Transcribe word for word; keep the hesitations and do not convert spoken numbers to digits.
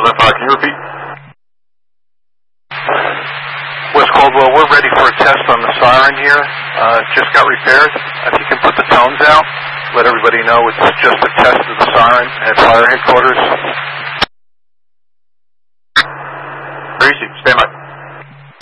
seven five, can you repeat? West Caldwell, we're ready for a test on the siren here. Uh, just got repaired. If you can put the tones out, let everybody know it's just a test of the siren at fire headquarters. Tracy, stand by.